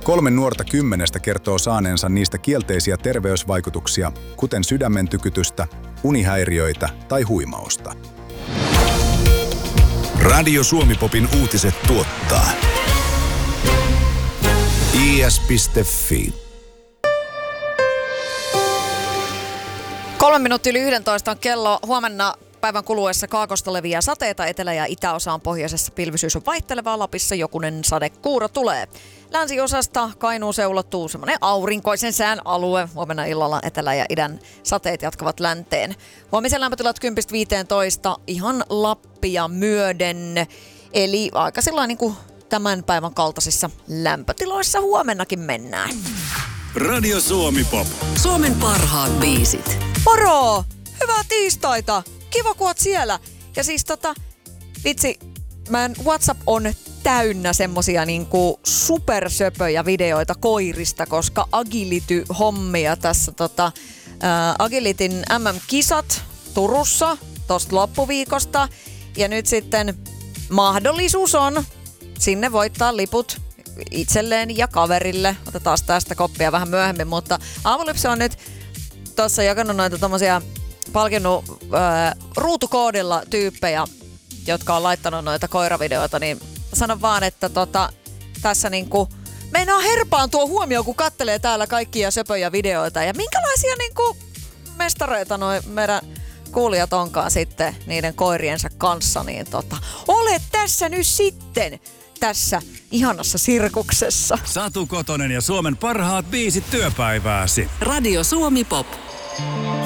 3 nuorta 10 kertoo saaneensa niistä kielteisiä terveysvaikutuksia, kuten sydämen tykytystä, unihäiriöitä tai huimausta. Radio Suomi-popin uutiset tuottaa is.fi. 11:03 on kello. Huomenna päivän kuluessa kaakosta leviää sateita. Etelä- ja itäosaan pohjoisessa pilvisyys on vaihtelevaa. Lapissa jokunen sadekuuro tulee. Länsiosasta Kainuuseen ulottuu semmoinen aurinkoisen sään alue. Huomenna illalla etelä- ja idän sateet jatkavat länteen. Huomisen lämpötilat 10-15 ihan Lappia myöden. Eli aika sellainen niin kuin tämän päivän kaltaisissa lämpötiloissa huomennakin mennään. Radio Suomi-pop. Suomen parhaat biisit. Moro! Hyvää tiistaita! Kiva kun oot siellä. Ja siis vitsi, WhatsApp on täynnä semmosia niinku supersöpöjä videoita koirista, koska Agility-hommia tässä Agilityn MM-kisat Turussa tosta loppuviikosta. Ja nyt sitten mahdollisuus on sinne voittaa liput itselleen ja kaverille. Otetaan tästä koppia vähän myöhemmin, mutta Aamulypsy on nyt tuossa jakanut noita tommosia palkinnut ruutukoodilla tyyppejä, jotka on laittanut noita koiravideoita, niin sanon vaan, että tässä niinku meinaa herpaantua huomioon, kun kattelee täällä kaikkia söpöjä videoita. Ja minkälaisia niinku mestareita noi meidän kuulijat onkaan sitten niiden koiriensa kanssa, niin ole tässä nyt sitten tässä ihanassa sirkuksessa. Satu Kotonen ja Suomen parhaat biisit työpäivääsi. Radio Suomi-pop.